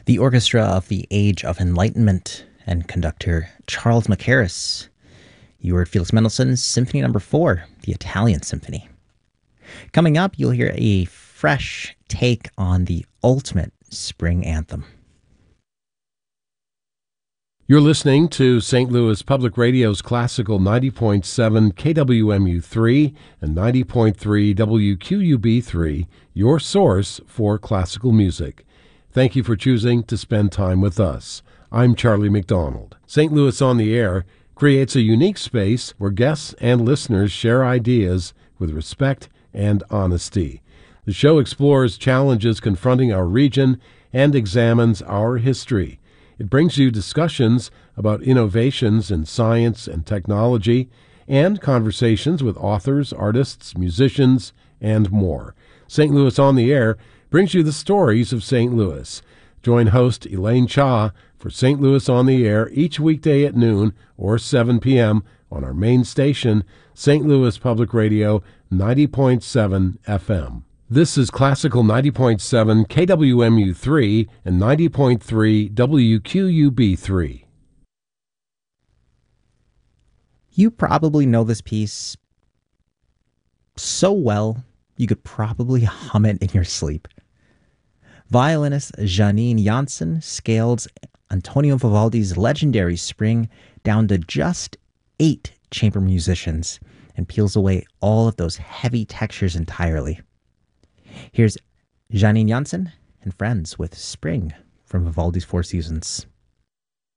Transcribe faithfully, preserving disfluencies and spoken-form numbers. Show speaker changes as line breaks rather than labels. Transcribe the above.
The orchestra of the Age of Enlightenment and conductor Charles Mackerras. You heard Felix Mendelssohn's Symphony Number Four, the Italian Symphony. Coming up, you'll hear a fresh take on the ultimate spring anthem.
You're listening to Saint Louis Public Radio's Classical ninety point seven K W M U three and ninety point three W Q U B three, your source for classical music. Thank you for choosing to spend time with us. I'm Charlie McDonald. Saint Louis on the Air creates a unique space where guests and listeners share ideas with respect and honesty. The show explores challenges confronting our region and examines our history. It brings you discussions about innovations in science and technology and conversations with authors, artists, musicians, and more. Saint Louis on the Air brings you the stories of Saint Louis. Join host Elaine Cha for Saint Louis on the Air each weekday at noon or seven p.m. on our main station, Saint Louis Public Radio ninety point seven F M. This is Classical ninety point seven K W M U three and ninety point three W Q U B three.
You probably know this piece so well, you could probably hum it in your sleep. Violinist Janine Jansen scales Antonio Vivaldi's legendary Spring down to just eight chamber musicians and peels away all of those heavy textures entirely. Here's Janine Jansen and friends with Spring from Vivaldi's Four Seasons.